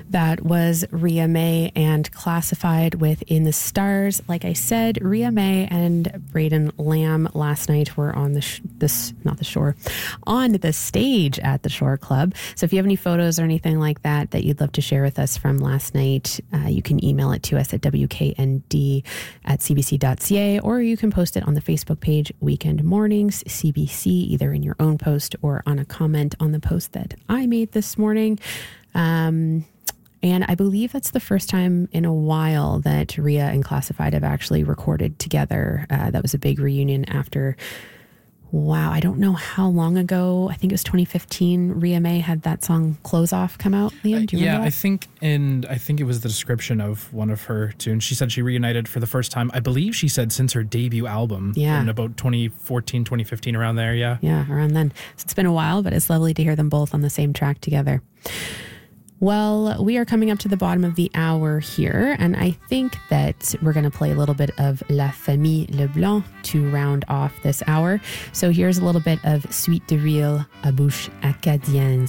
That was Ria May and Classified with In the Stars. Like I said, Ria May and Braden Lamb last night were on on the stage at the Shore Club. So if you have any photos or anything like that you'd love to share with us from last night, you can email it to us at wknd@cbc.ca, or you can post it on the Facebook page Weekend Mornings CBC, either in your own post or on a comment on the post that I made this morning. And I believe that's the first time in a while that Ria and Classified have actually recorded together. That was a big reunion after, I don't know how long ago. I think it was 2015. Ria May had that song Close Off come out. Liam, do you remember that? I think it was the description of one of her tunes. She said she reunited for the first time, I believe she said, since her debut album in about 2014, 2015, around there. Yeah, around then. So it's been a while, but it's lovely to hear them both on the same track together. Well, we are coming up to the bottom of the hour here, and I think that we're going to play a little bit of La Famille Leblanc to round off this hour. So here's a little bit of Suite de Rille à Bouche Acadienne.